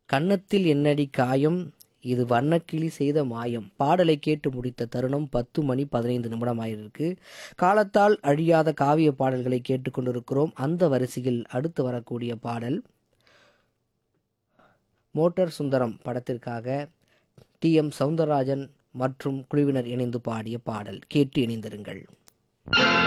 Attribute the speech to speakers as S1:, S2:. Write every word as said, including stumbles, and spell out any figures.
S1: கன்னத்தில் என்னடி காயம், இது வண்ணக்கிளி செய்த மாயம். பாடலை கேட்டு முடித்த தருணம் பத்து மணி பதினைந்து நிமிடமாயிருக்கு. காலத்தால் அழியாத காவிய பாடல்களை கேட்டுக்கொண்டிருக்கிறோம். அந்த வரிசையில் அடுத்து வரக்கூடிய பாடல் மோட்டார் சுந்தரம் படத்திற்காக டி எம் சௌந்தரராஜன் மற்றும் குழுவினர் இணைந்து பாடிய பாடல். கேட்டு இணைந்திருங்கள்.